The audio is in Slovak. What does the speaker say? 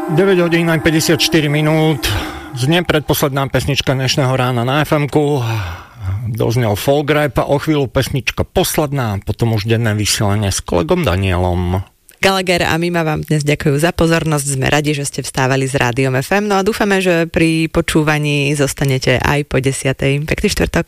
9 hodín aj 54 minút. Znie predposledná pesnička dnešného rána na FM-ku. Doznel folk rap a o chvíľu pesnička posledná, potom už denné vysielanie s kolegom Danielom. Gallagher a Mima vám dnes ďakujú za pozornosť. Sme radi, že ste vstávali s Rádiom FM. No a dúfame, že pri počúvaní zostanete aj po 10:00. Pekný štvrtok.